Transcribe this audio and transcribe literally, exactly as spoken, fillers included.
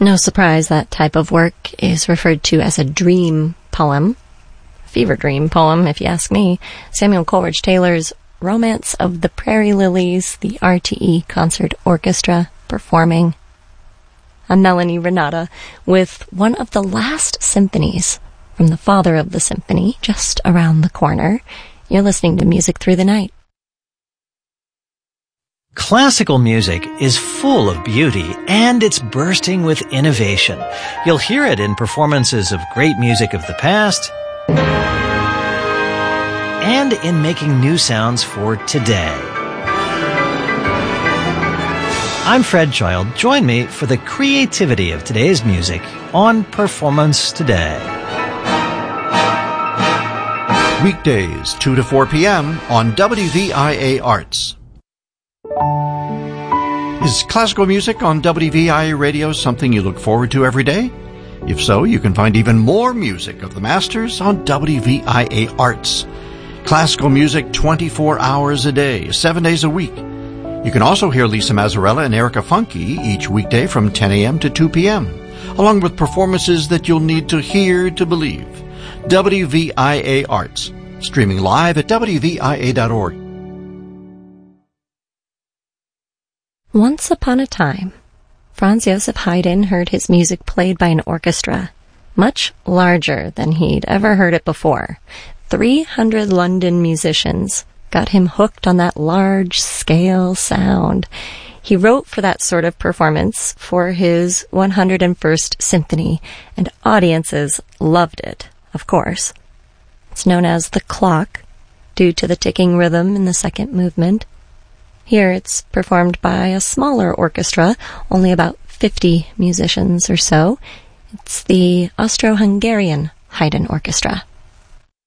No surprise that type of work is referred to as a dream poem. Fever dream poem, if you ask me. Samuel Coleridge Taylor's Romance of the Prairie Lilies, the R T E Concert Orchestra performing. I'm Melanie Renata with one of the last symphonies from the father of the symphony, just around the corner. You're listening to Music Through the Night. Classical music is full of beauty, and it's bursting with innovation. You'll hear it in performances of great music of the past and in making new sounds for today. I'm Fred Child. Join me for the creativity of today's music on Performance Today. Weekdays, two to four p.m. on W V I A Arts. Is classical music on W V I A Radio something you look forward to every day? If so, you can find even more music of the masters on W V I A Arts. Classical music twenty-four hours a day, seven days a week. You can also hear Lisa Mazzarella and Erica Funke each weekday from ten a.m. to two p.m., along with performances that you'll need to hear to believe. W V I A Arts, streaming live at W V I A dot org. Once upon a time, Franz Josef Haydn heard his music played by an orchestra, much larger than he'd ever heard it before. Three hundred London musicians got him hooked on that large-scale sound. He wrote for that sort of performance for his one hundred first Symphony, and audiences loved it, of course. It's known as the clock, due to the ticking rhythm in the second movement. Here it's performed by a smaller orchestra, only about fifty musicians or so. It's the Austro-Hungarian Haydn Orchestra.